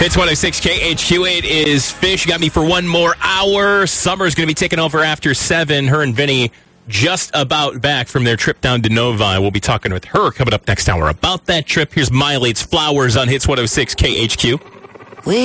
It's 106 KHQ. It is Fish. You got me for one more hour. Summer's going to be taking over after 7. Her and Vinny just about back from their trip down to Novi. We'll be talking with her coming up next hour about that trip. Here's Miley. It's Flowers on Hits 106 KHQ.